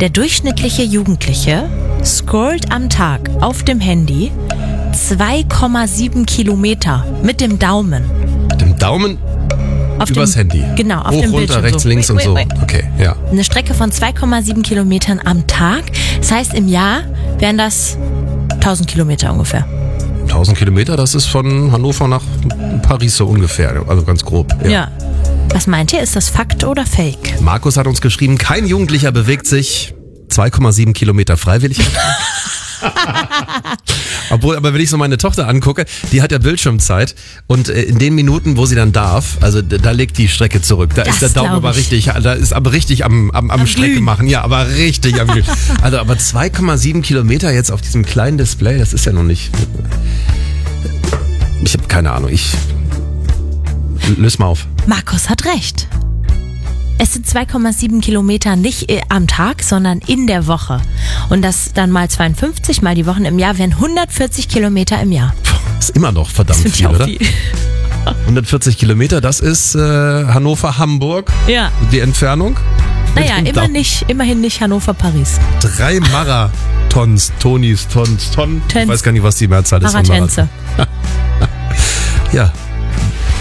Der durchschnittliche Jugendliche scrollt am Tag auf dem Handy 2,7 Kilometer mit dem Daumen. Mit dem Daumen übers Handy? Genau, auf Hoch, dem Bildschirm. runter, rechts, links und so. Okay, ja. Eine Strecke von 2,7 Kilometern am Tag. Das heißt, im Jahr wären das 1000 Kilometer ungefähr. 1000 Kilometer, das ist von Hannover nach Paris so ungefähr, also ganz grob. Ja. Was meint ihr, ist das Fakt oder Fake? Markus hat uns geschrieben, kein Jugendlicher bewegt sich 2,7 Kilometer freiwillig. Aber wenn ich so meine Tochter angucke, die hat ja Bildschirmzeit und in den Minuten, wo sie dann darf, also da legt die Strecke zurück. Da ist der Daumen aber richtig, da ist aber richtig am Strecke machen. Ja, aber richtig am Glühen. Also aber 2,7 Kilometer jetzt auf diesem kleinen Display, das ist ja noch nicht... Ich habe keine Ahnung, löse mal auf. Markus hat recht. Es sind 2,7 Kilometer nicht am Tag, sondern in der Woche. Und das dann mal 52, mal die Wochen im Jahr, wären 140 Kilometer im Jahr. Das ist immer noch verdammt viel, oder? Viel. 140 Kilometer, das ist Hannover-Hamburg, ja. Die Entfernung. Naja, immerhin nicht Hannover-Paris. 3 Marathons, Tonnen. Ich weiß gar nicht, was die Mehrzahl ist. Marathense. Ja.